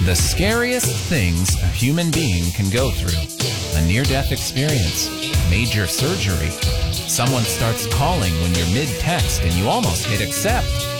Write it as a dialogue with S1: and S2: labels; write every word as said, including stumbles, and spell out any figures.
S1: The scariest things a human being can go through. A near-death experience, major surgery. Someone starts calling when you're mid-text and you almost hit accept.